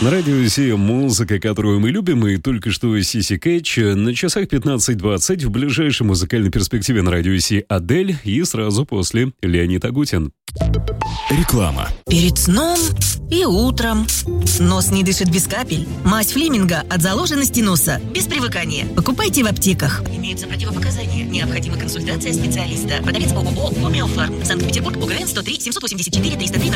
На радио Си музыка, которую мы любим, и только что Сиси Кэтч. На часах 15:20 в ближайшей музыкальной перспективе на радио Си Адель и сразу после Леонид Агутин. Реклама. Перед сном и утром. Нос не дышит без капель. Мазь Флеминга от заложенности носа. Без привыкания. Покупайте в аптеках. Имеются противопоказания. Необходима консультация специалиста. Продавец ООО «Гомеофарм». Санкт-Петербург, УГРН 103 784 303